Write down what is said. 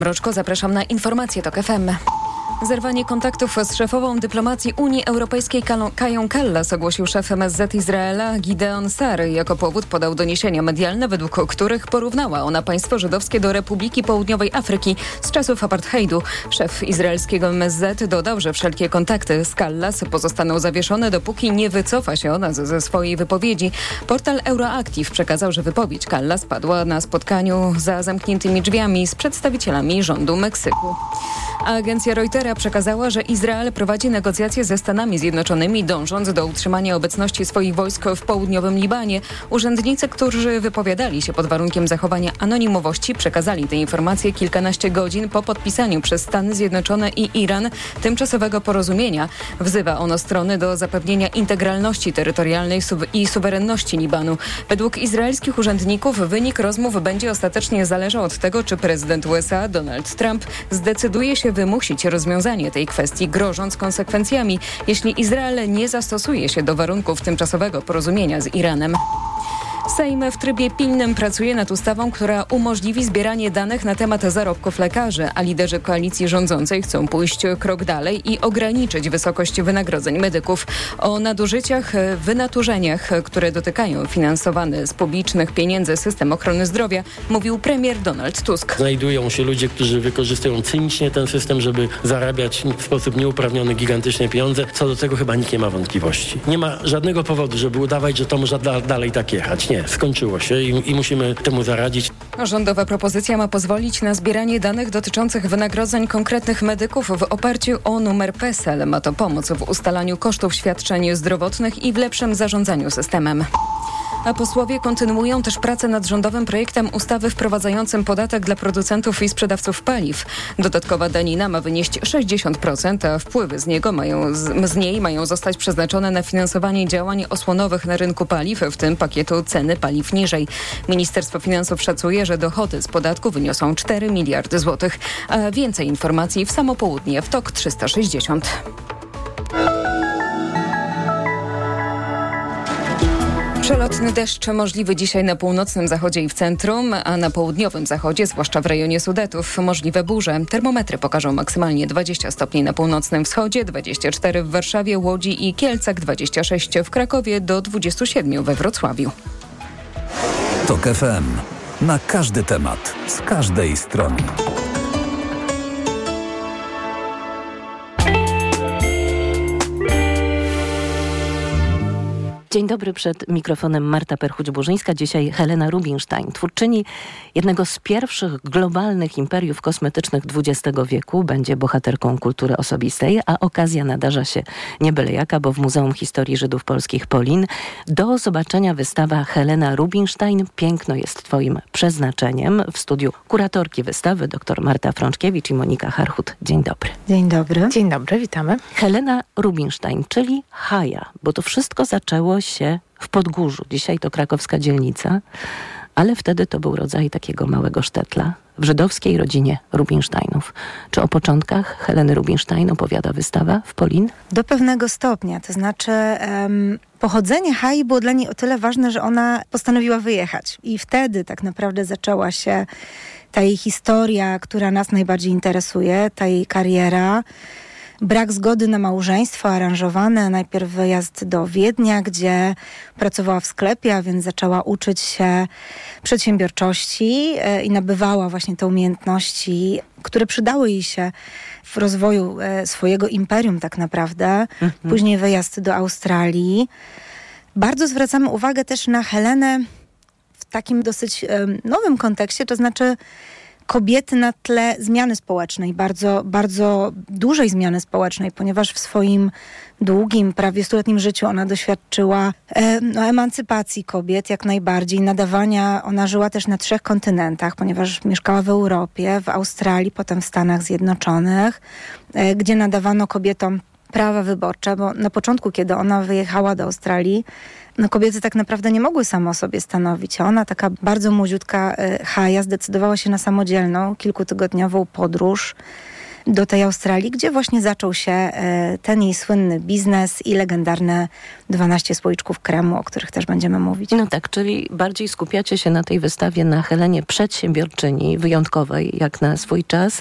Mroczko, zapraszam na informacje TOK FM. Zerwanie kontaktów z szefową dyplomacji Unii Europejskiej Kają Kallas ogłosił szef MSZ Izraela Gideon Sar. Jako powód podał doniesienia medialne, według których porównała ona państwo żydowskie do Republiki Południowej Afryki z czasów apartheidu. Szef izraelskiego MSZ dodał, że wszelkie kontakty z Kallas pozostaną zawieszone, dopóki nie wycofa się ona ze swojej wypowiedzi. Portal Euroactiv przekazał, że wypowiedź Kallas padła na spotkaniu za zamkniętymi drzwiami z przedstawicielami rządu Meksyku. A agencja Reutera przekazała, że Izrael prowadzi negocjacje ze Stanami Zjednoczonymi, dążąc do utrzymania obecności swoich wojsk w południowym Libanie. Urzędnicy, którzy wypowiadali się pod warunkiem zachowania anonimowości, przekazali te informacje kilkanaście godzin po podpisaniu przez Stany Zjednoczone i Iran tymczasowego porozumienia. Wzywa ono strony do zapewnienia integralności terytorialnej i suwerenności Libanu. Według izraelskich urzędników wynik rozmów będzie ostatecznie zależał od tego, czy prezydent USA Donald Trump zdecyduje się wymusić rozwiązanie tej kwestii, grożąc konsekwencjami, jeśli Izrael nie zastosuje się do warunków tymczasowego porozumienia z Iranem. Sejm w trybie pilnym pracuje nad ustawą, która umożliwi zbieranie danych na temat zarobków lekarzy, a liderzy koalicji rządzącej chcą pójść krok dalej i ograniczyć wysokość wynagrodzeń medyków. O nadużyciach, wynaturzeniach, które dotykają finansowany z publicznych pieniędzy system ochrony zdrowia, mówił premier Donald Tusk. Znajdują się ludzie, którzy wykorzystują cynicznie ten system, żeby zarabiać w sposób nieuprawniony gigantyczne pieniądze. Co do tego chyba nikt nie ma wątpliwości. Nie ma żadnego powodu, żeby udawać, że to może dalej tak jechać. Nie, skończyło się i musimy temu zaradzić. Rządowa propozycja ma pozwolić na zbieranie danych dotyczących wynagrodzeń konkretnych medyków w oparciu o numer PESEL. Ma to pomóc w ustalaniu kosztów świadczeń zdrowotnych i w lepszym zarządzaniu systemem. A posłowie kontynuują też pracę nad rządowym projektem ustawy wprowadzającym podatek dla producentów i sprzedawców paliw. Dodatkowa danina ma wynieść 60%, a wpływy z niej mają zostać przeznaczone na finansowanie działań osłonowych na rynku paliw, w tym pakietu ceny paliw niżej. Ministerstwo Finansów szacuje, że dochody z podatku wyniosą 4 miliardy złotych. A więcej informacji w samo południe w TOK 360. Przelotny deszcz możliwy dzisiaj na północnym zachodzie i w centrum, a na południowym zachodzie, zwłaszcza w rejonie Sudetów, możliwe burze. Termometry pokażą maksymalnie 20 stopni na północnym wschodzie, 24 w Warszawie, Łodzi i Kielcach, 26 w Krakowie, do 27 we Wrocławiu. TOK FM. Na każdy temat, z każdej strony. Dzień dobry, przed mikrofonem Marta Perchuć-Burzyńska. Dzisiaj Helena Rubinstein, twórczyni jednego z pierwszych globalnych imperiów kosmetycznych XX wieku. Będzie bohaterką kultury osobistej, a okazja nadarza się nie byle jaka, bo w Muzeum Historii Żydów Polskich Polin do zobaczenia wystawa Helena Rubinstein. Piękno jest twoim przeznaczeniem. W studiu kuratorki wystawy dr Marta Frączkiewicz i Monika Harchut. Dzień dobry. Dzień dobry. Dzień dobry, witamy. Helena Rubinstein, czyli Haja, bo to wszystko zaczęło się w Podgórzu. Dzisiaj to krakowska dzielnica, ale wtedy to był rodzaj takiego małego sztetla w żydowskiej rodzinie Rubinsteinów. Czy o początkach Heleny Rubinstein opowiada wystawa w Polin? Do pewnego stopnia, to znaczy pochodzenie Hai było dla niej o tyle ważne, że ona postanowiła wyjechać. I wtedy tak naprawdę zaczęła się ta jej historia, która nas najbardziej interesuje, ta jej kariera. Brak zgody na małżeństwo aranżowane, najpierw wyjazd do Wiednia, gdzie pracowała w sklepie, a więc zaczęła uczyć się przedsiębiorczości i nabywała właśnie te umiejętności, które przydały jej się w rozwoju swojego imperium tak naprawdę. Później wyjazd do Australii. Bardzo zwracamy uwagę też na Helenę w takim dosyć nowym kontekście, to znaczy kobiety na tle zmiany społecznej, bardzo, bardzo dużej zmiany społecznej, ponieważ w swoim długim, prawie 100-letnim życiu ona doświadczyła emancypacji kobiet jak najbardziej, nadawania. Ona żyła też na 3 kontynentach, ponieważ mieszkała w Europie, w Australii, potem w Stanach Zjednoczonych, gdzie nadawano kobietom prawa wyborcze, bo na początku, kiedy ona wyjechała do Australii, kobiety tak naprawdę nie mogły same o sobie stanowić. A ona, taka bardzo młodziutka Haja, zdecydowała się na samodzielną, kilkutygodniową podróż do tej Australii, gdzie właśnie zaczął się ten jej słynny biznes i legendarne 12 słoiczków kremu, o których też będziemy mówić. No tak, czyli bardziej skupiacie się na tej wystawie na Helenie przedsiębiorczyni, wyjątkowej jak na swój czas,